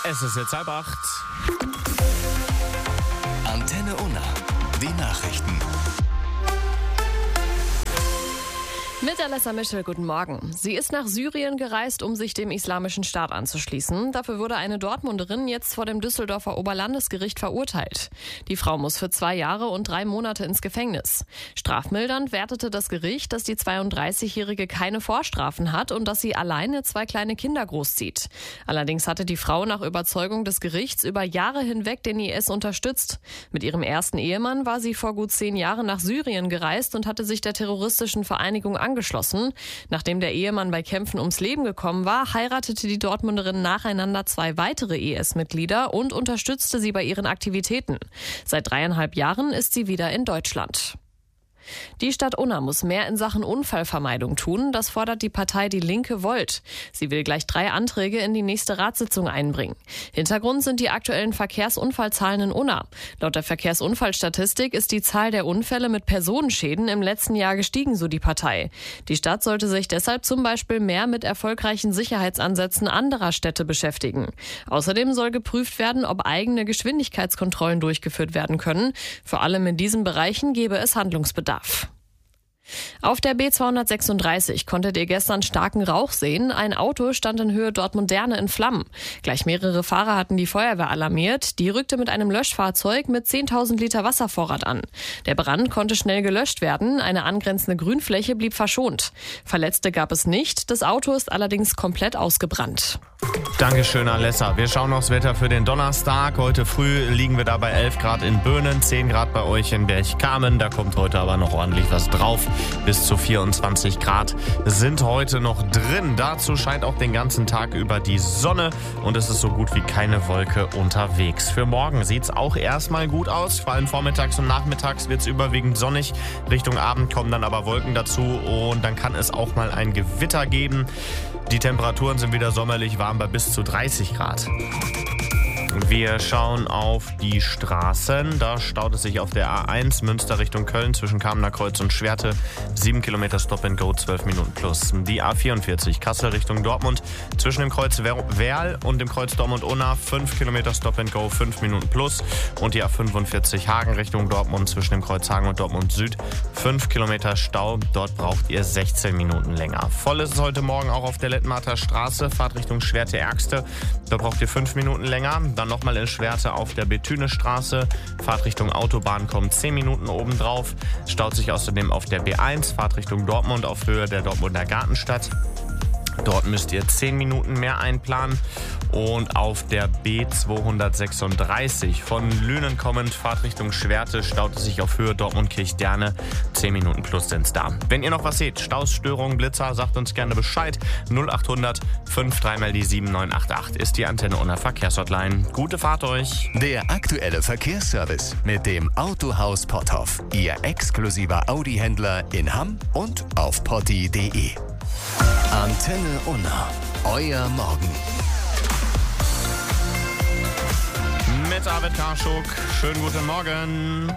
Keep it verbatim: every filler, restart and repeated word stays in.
Es ist jetzt halb acht. Antenne Unna. Die Nachrichten. Mit Alessa Mischel, guten Morgen. Sie ist nach Syrien gereist, um sich dem Islamischen Staat anzuschließen. Dafür wurde eine Dortmunderin jetzt vor dem Düsseldorfer Oberlandesgericht verurteilt. Die Frau muss für zwei Jahre und drei Monate ins Gefängnis. Strafmildernd wertete das Gericht, dass die zweiunddreißigjährige keine Vorstrafen hat und dass sie alleine zwei kleine Kinder großzieht. Allerdings hatte die Frau nach Überzeugung des Gerichts über Jahre hinweg den I S unterstützt. Mit ihrem ersten Ehemann war sie vor gut zehn Jahren nach Syrien gereist und hatte sich der terroristischen Vereinigung angeschlossen. angeschlossen. Nachdem der Ehemann bei Kämpfen ums Leben gekommen war, heiratete die Dortmunderin nacheinander zwei weitere I S-Mitglieder und unterstützte sie bei ihren Aktivitäten. Seit dreieinhalb Jahren ist sie wieder in Deutschland. Die Stadt Unna muss mehr in Sachen Unfallvermeidung tun, das fordert die Partei Die Linke Volt. Sie will gleich drei Anträge in die nächste Ratssitzung einbringen. Hintergrund sind die aktuellen Verkehrsunfallzahlen in Unna. Laut der Verkehrsunfallstatistik ist die Zahl der Unfälle mit Personenschäden im letzten Jahr gestiegen, so die Partei. Die Stadt sollte sich deshalb zum Beispiel mehr mit erfolgreichen Sicherheitsansätzen anderer Städte beschäftigen. Außerdem soll geprüft werden, ob eigene Geschwindigkeitskontrollen durchgeführt werden können. Vor allem in diesen Bereichen gäbe es Handlungsbedarf. Auf der B zweihundertsechsunddreißig konntet ihr gestern starken Rauch sehen. Ein Auto stand in Höhe Dortmund-Derne in Flammen. Gleich mehrere Fahrer hatten die Feuerwehr alarmiert. Die rückte mit einem Löschfahrzeug mit zehntausend Liter Wasservorrat an. Der Brand konnte schnell gelöscht werden. Eine angrenzende Grünfläche blieb verschont. Verletzte gab es nicht. Das Auto ist allerdings komplett ausgebrannt. Dankeschön, Alessa. Wir schauen aufs Wetter für den Donnerstag. Heute früh liegen wir da bei elf Grad in Böhnen, zehn Grad bei euch in Berchtesgaden. Da kommt heute aber noch ordentlich was drauf. Bis zu vierundzwanzig Grad sind heute noch drin. Dazu scheint auch den ganzen Tag über die Sonne und es ist so gut wie keine Wolke unterwegs. Für morgen sieht es auch erstmal gut aus. Vor allem vormittags und nachmittags wird es überwiegend sonnig. Richtung Abend kommen dann aber Wolken dazu und dann kann es auch mal ein Gewitter geben. Die Temperaturen sind wieder sommerlich warm bei bis zu dreißig Grad. Wir schauen auf die Straßen. Da staut es sich auf der A eins Münster Richtung Köln zwischen Kamener Kreuz und Schwerte. sieben Kilometer Stop and Go, zwölf Minuten plus. Die A vierundvierzig Kassel Richtung Dortmund zwischen dem Kreuz Werl und dem Kreuz Dortmund-Unna. fünf Kilometer Stop and Go, fünf Minuten plus. Und die A fünfundvierzig Hagen Richtung Dortmund zwischen dem Kreuz Hagen und Dortmund Süd. fünf Kilometer Stau. Dort braucht ihr sechzehn Minuten länger. Voll ist es heute Morgen auch auf der Lettmarter Straße. Fahrt Richtung Schwerte-Ärgste. Da braucht ihr fünf Minuten länger. Dann nochmal in Schwerte auf der Bethüne-Straße. Fahrt Richtung Autobahn kommt zehn Minuten obendrauf. Staut sich außerdem auf der B eins. Fahrt Richtung Dortmund auf Höhe der Dortmunder Gartenstadt. Dort müsst ihr zehn Minuten mehr einplanen. Und auf der B zweihundertsechsunddreißig von Lünen kommend, Fahrt Richtung Schwerte, staut es sich auf Höhe Dortmund-Kirchderne. zehn Minuten plus sind's da. Wenn ihr noch was seht, Staus, Störungen, Blitzer, sagt uns gerne Bescheid. null achthundert fünf drei mal die sieben neun acht acht ist die Antenne Unna Verkehrshotline. Gute Fahrt euch. Der aktuelle Verkehrsservice mit dem Autohaus Potthoff. Ihr exklusiver Audi-Händler in Hamm und auf potti punkt de. Antenne Unna. Euer Morgen. Mit Arvid Karschuk. Schönen guten Morgen.